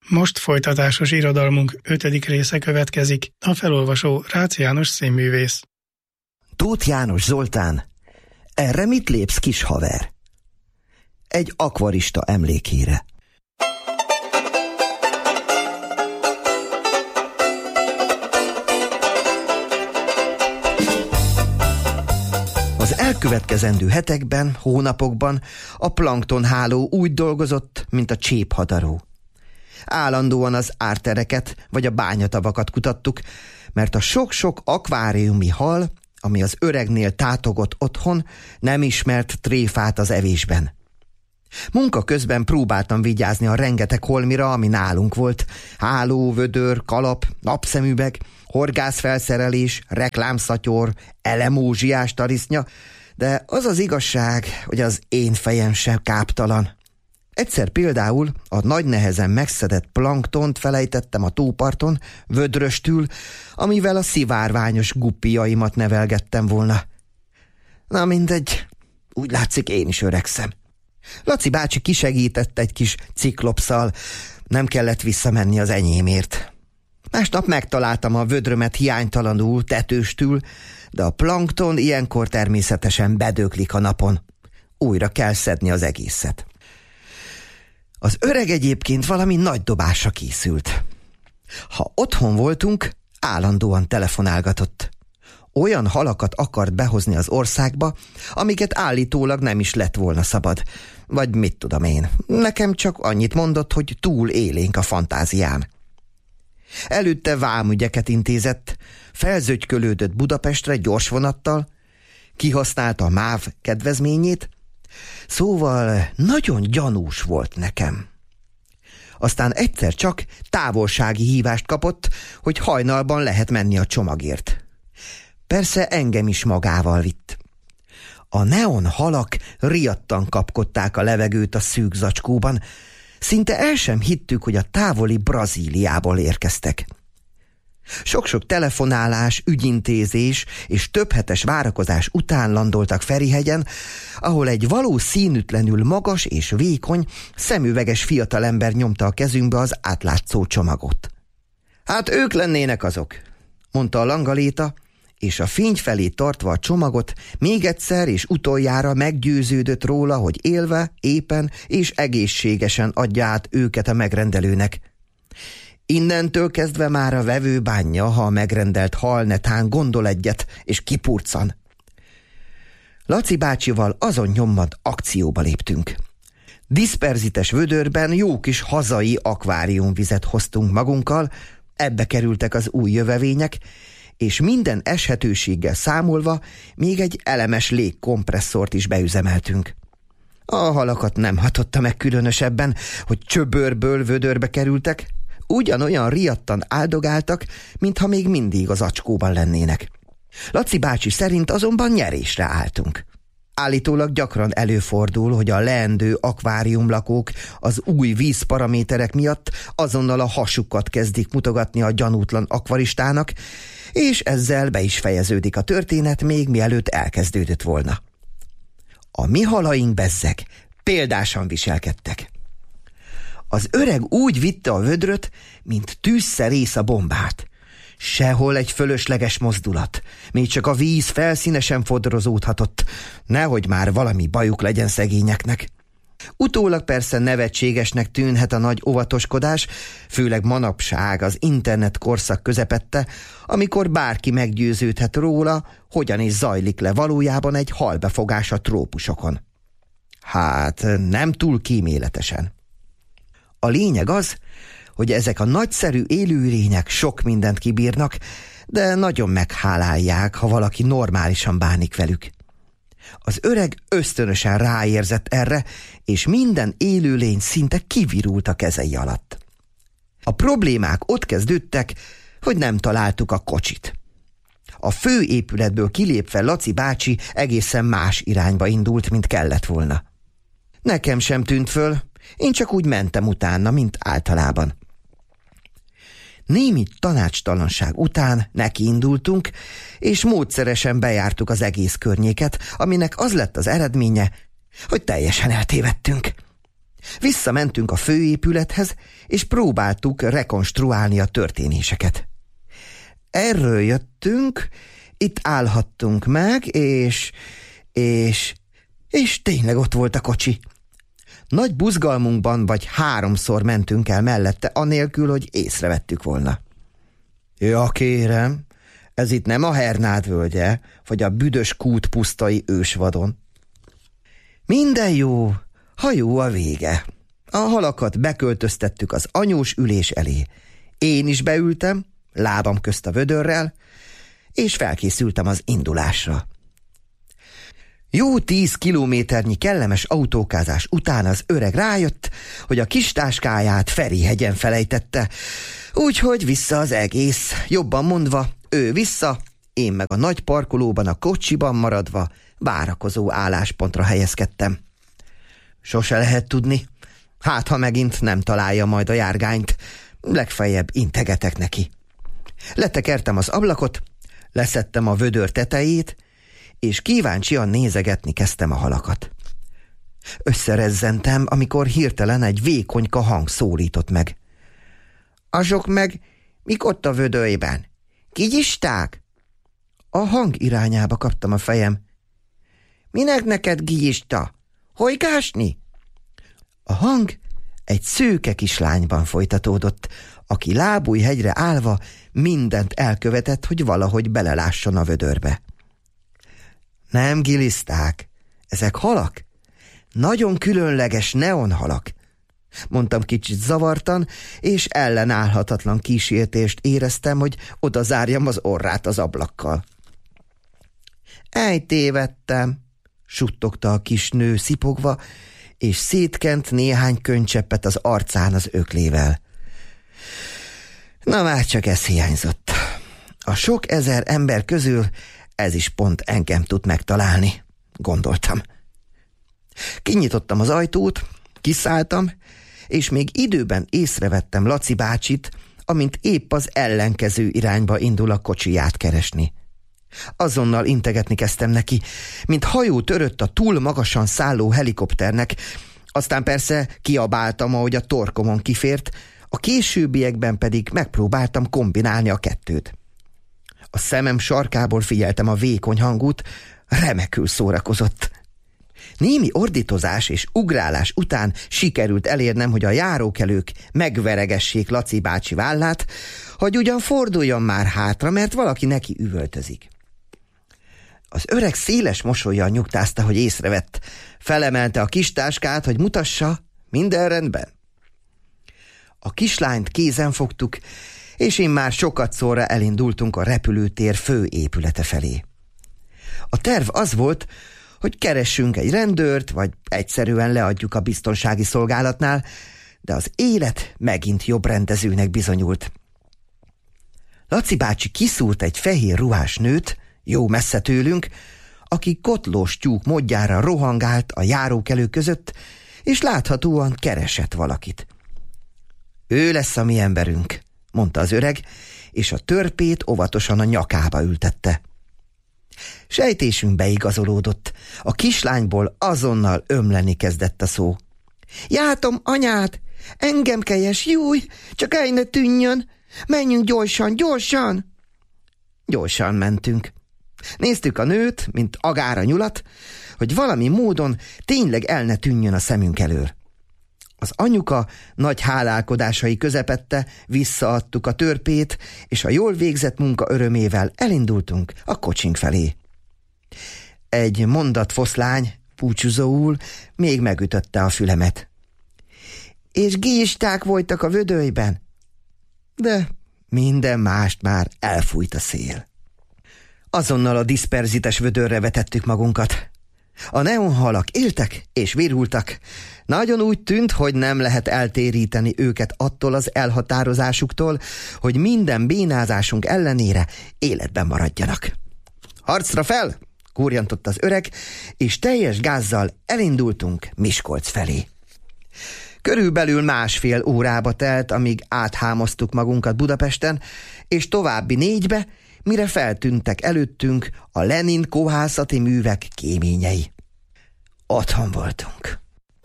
Most folytatásos irodalmunk 5. része következik, a felolvasó Rácz János színművész. Tóth János Zoltán, erre mit lépsz, kis haver? Egy akvarista emlékére. Az elkövetkezendő hetekben, hónapokban a planktonháló úgy dolgozott, mint a cséphadaró. Állandóan az ártereket vagy a bányatavakat kutattuk, mert a sok-sok akváriumi hal, ami az öregnél tátogott otthon, nem ismert tréfát az evésben. Munka közben próbáltam vigyázni a rengeteg holmira, ami nálunk volt. Háló, vödör, kalap, napszemüveg, horgászfelszerelés, reklámszatyor, elemózsiás tarisznya, de az az igazság, hogy az én fejem sem káptalan. Egyszer például a nagy nehezen megszedett planktont felejtettem a tóparton, vödröstül, amivel a szivárványos guppiaimat nevelgettem volna. Na mindegy, úgy látszik, én is öregszem. Laci bácsi kisegített egy kis ciklopszal, nem kellett visszamenni az enyémért. Másnap megtaláltam a vödrömet hiánytalanul, tetőstül, de a plankton ilyenkor természetesen bedöglik a napon. Újra kell szedni az egészet. Az öreg egyébként valami nagy dobásra készült. Ha otthon voltunk, állandóan telefonálgatott. Olyan halakat akart behozni az országba, amiket állítólag nem is lett volna szabad. Vagy mit tudom én. Nekem csak annyit mondott, hogy túl élénk a fantáziám. Előtte vámügyeket intézett, felzögykölődött Budapestre gyors vonattal, kihasználta a MÁV kedvezményét, szóval nagyon gyanús volt nekem. Aztán egyszer csak távolsági hívást kapott, hogy hajnalban lehet menni a csomagért. Persze engem is magával vitt. A neon halak riadtan kapkodták a levegőt a szűk zacskóban, szinte el sem hittük, hogy a távoli Brazíliából érkeztek. Sok-sok telefonálás, ügyintézés és több hetes várakozás után landoltak Ferihegyen, ahol egy valószínűtlenül magas és vékony, szemüveges fiatalember nyomta a kezünkbe az átlátszó csomagot. Hát ők lennének azok, mondta a langaléta, és a fény felé tartva a csomagot még egyszer és utoljára meggyőződött róla, hogy élve, éppen és egészségesen adja át őket a megrendelőnek. Innentől kezdve már a vevő bánja, ha a megrendelt hal netán gondol egyet, és kipurcan. Laci bácsival azon nyomban akcióba léptünk. Diszperzites vödörben jó kis hazai akváriumvizet hoztunk magunkkal, ebbe kerültek az új jövevények, és minden eshetőséggel számolva még egy elemes légkompresszort is beüzemeltünk. A halakat nem hatotta meg különösebben, hogy csöbörből vödörbe kerültek, ugyanolyan riadtan áldogáltak, mintha még mindig az acskóban lennének. Laci bácsi szerint azonban nyerésre álltunk. Állítólag gyakran előfordul, hogy a leendő akváriumlakók az új vízparaméterek miatt azonnal a hasukat kezdik mutogatni a gyanútlan akvaristának, és ezzel be is fejeződik a történet, még mielőtt elkezdődött volna. A mi halaink bezzeg példásan viselkedtek. Az öreg úgy vitte a vödröt, mint tűzszerész a bombát. Sehol egy fölösleges mozdulat, még csak a víz felszínesen fodrozódhatott, nehogy már valami bajuk legyen szegényeknek. Utólag persze nevetségesnek tűnhet a nagy óvatoskodás, főleg manapság az internet korszak közepette, amikor bárki meggyőződhet róla, hogyan is zajlik le valójában egy halbefogás a trópusokon. Hát nem túl kíméletesen. A lényeg az, hogy ezek a nagyszerű élőlények sok mindent kibírnak, de nagyon meghálálják, ha valaki normálisan bánik velük. Az öreg ösztönösen ráérzett erre, és minden élőlény szinte kivirult a kezei alatt. A problémák ott kezdődtek, hogy nem találtuk a kocsit. A főépületből kilépve Laci bácsi egészen más irányba indult, mint kellett volna. Nekem sem tűnt föl, én csak úgy mentem utána, mint általában. Némi tanácstalanság után nekiindultunk, és módszeresen bejártuk az egész környéket, aminek az lett az eredménye, hogy teljesen eltévedtünk. Visszamentünk a főépülethez, és próbáltuk rekonstruálni a történéseket. Erről jöttünk, itt állhattunk meg, és tényleg ott volt a kocsi. Nagy buzgalmunkban vagy 3-szor mentünk el mellette, anélkül, hogy észrevettük volna. Ja, kérem, ez itt nem a Hernád völgye, vagy a büdös kút pusztai ősvadon. Minden jó, ha jó a vége. A halakat beköltöztettük az anyós ülés elé. Én is beültem, lábam közt a vödörrel, és felkészültem az indulásra. Jó 10 kilométernyi kellemes autókázás után az öreg rájött, hogy a kis táskáját Ferihegyen felejtette, úgyhogy vissza az egész, jobban mondva, ő vissza, én meg a nagy parkolóban a kocsiban maradva várakozó álláspontra helyezkedtem. Sose lehet tudni, hát ha megint nem találja majd a járgányt, legfeljebb integetek neki. Letekertem az ablakot, leszettem a vödör tetejét, és kíváncsian nézegetni kezdtem a halakat. Összerezzentem, amikor hirtelen egy vékonyka hang szólított meg. Azok meg mik ott a vödörben? Gigyisták? A hang irányába kaptam a fejem. Minek neked gigyista? Hojgásni? A hang egy szőke kislányban folytatódott, aki lábújhegyre állva mindent elkövetett, hogy valahogy belelásson a vödörbe. Nem giliszták, ezek halak. Nagyon különleges neonhalak, mondtam kicsit zavartan, és ellenállhatatlan kísértést éreztem, hogy odazárjam az orrát az ablakkal. Eltévedtem, suttogta a kis nő szipogva, és szétkent néhány könycseppet az arcán az öklével. Na már csak ez hiányzott. A sok ezer ember közül ez is pont engem tud megtalálni, gondoltam. Kinyitottam az ajtót, kiszálltam, és még időben észrevettem Laci bácsit, amint épp az ellenkező irányba indul a kocsiját keresni. Azonnal integetni kezdtem neki, mint hajó törött a túl magasan szálló helikopternek, aztán persze kiabáltam, ahogy a torkomon kifért, a későbbiekben pedig megpróbáltam kombinálni a kettőt. A szemem sarkából figyeltem a vékony hangot, remekül szórakozott. Némi ordítozás és ugrálás után sikerült elérnem, hogy a járókelők megveregessék Laci bácsi vállát, hogy ugyan forduljon már hátra, mert valaki neki üvöltözik. Az öreg széles mosollyal nyugtázta, hogy észrevett. Felemelte a kis táskát, hogy mutassa, minden rendben. A kislányt kézen fogtuk, és én már sokatszorra elindultunk a repülőtér fő épülete felé. A terv az volt, hogy keressünk egy rendőrt, vagy egyszerűen leadjuk a biztonsági szolgálatnál, de az élet megint jobb rendezőnek bizonyult. Laci bácsi kiszúrt egy fehér ruhás nőt, jó messze tőlünk, aki kotlós tyúk módjára rohangált a járókelő között, és láthatóan keresett valakit. Ő lesz a mi emberünk, mondta az öreg, és a törpét óvatosan a nyakába ültette. Sejtésünk beigazolódott. A kislányból azonnal ömleni kezdett a szó. Játom, anyát! Engem kelyes, júj! Csak el ne tűnjön! Menjünk gyorsan, gyorsan! Gyorsan mentünk. Néztük a nőt, mint agár a nyulat, hogy valami módon tényleg el ne tűnjön a szemünk elől. Az anyuka nagy hálálkodásai közepette visszaadtuk a törpét, és a jól végzett munka örömével elindultunk a kocsink felé. Egy mondatfoszlány búcsúzóul még megütötte a fülemet. És giisták voltak a vödörben? De minden mást már elfújt a szél. Azonnal a diszperzites vödörre vetettük magunkat. A neonhalak éltek és virultak. Nagyon úgy tűnt, hogy nem lehet eltéríteni őket attól az elhatározásuktól, hogy minden bénázásunk ellenére életben maradjanak. Harcra fel! Kúrjantott az öreg, és teljes gázzal elindultunk Miskolc felé. Körülbelül 1,5 órába telt, amíg áthámoztuk magunkat Budapesten, és további 4-be, mire feltűntek előttünk a Lenin kohászati művek kéményei. Otthon voltunk.